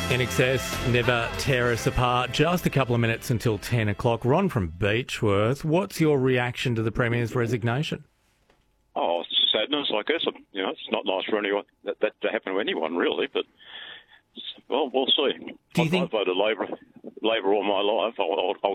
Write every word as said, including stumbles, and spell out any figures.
In Excess, never tear us apart. Just a couple of minutes until ten o'clock. Ron from Beechworth, what's your reaction to the Premier's resignation? Oh, it's sadness, I guess. You know, it's not nice for anyone that, that to happen to anyone, really. But well, we'll see. Do you I, think... I voted Labor, Labor all my life. I'll, I'll, I'll